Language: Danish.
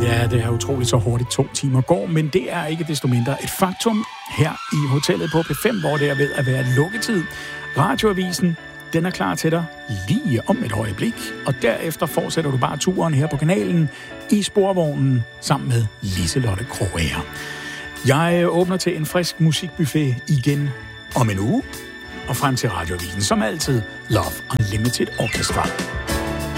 Ja, det er utroligt så hurtigt 2 timer går, men det er ikke desto mindre et faktum her i hotellet på P5, hvor det er ved at være lukketid. Radioavisen, den er klar til dig lige om et øjeblik, og derefter fortsætter du bare turen her på kanalen i sporvognen sammen med Liselotte Krogager. Jeg åbner til en frisk musikbuffet igen om en uge, og frem til Radioavisen som altid Love Unlimited Orchestra.